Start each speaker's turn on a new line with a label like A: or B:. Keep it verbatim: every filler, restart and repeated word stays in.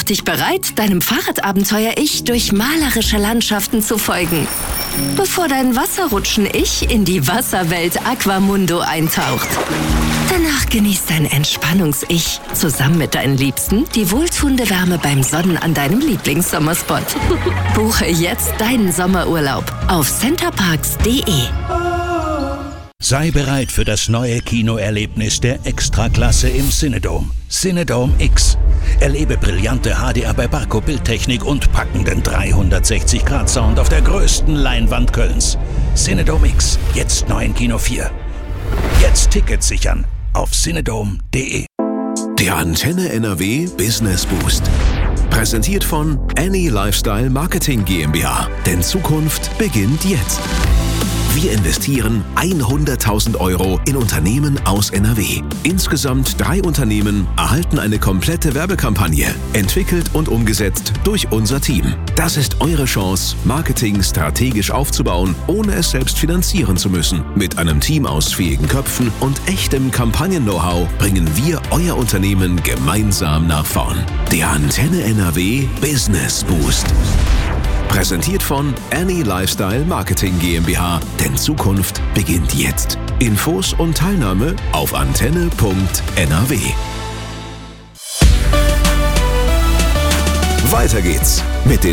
A: Mach dich bereit, deinem Fahrradabenteuer-Ich durch malerische Landschaften zu folgen, bevor dein Wasserrutschen-Ich in die Wasserwelt Aquamundo eintaucht. Danach genießt dein Entspannungs-Ich zusammen mit deinen Liebsten die wohltuende Wärme beim Sonnen an deinem Lieblingssommerspot. Buche jetzt deinen Sommerurlaub auf centerparks punkt de.
B: Sei bereit für das neue Kinoerlebnis der Extraklasse im Cinedome. Cinedome X. Erlebe brillante H D R bei Barco-Bildtechnik und packenden dreihundertsechzig Grad Sound auf der größten Leinwand Kölns. Cinedome X, jetzt neu in Kino vier. Jetzt Tickets sichern auf cinedome punkt de.
C: Der Antenne N R W Business Boost. Präsentiert von Any Lifestyle Marketing GmbH. Denn Zukunft beginnt jetzt. Wir investieren hunderttausend Euro in Unternehmen aus N R W. Insgesamt drei Unternehmen erhalten eine komplette Werbekampagne, entwickelt und umgesetzt durch unser Team. Das ist eure Chance, Marketing strategisch aufzubauen, ohne es selbst finanzieren zu müssen. Mit einem Team aus fähigen Köpfen und echtem Kampagnen-Know-how bringen wir euer Unternehmen gemeinsam nach vorn. Der Antenne N R W Business Boost. Präsentiert von Any Lifestyle Marketing GmbH, denn Zukunft beginnt jetzt. Infos und Teilnahme auf antenne punkt n r w. Weiter geht's mit den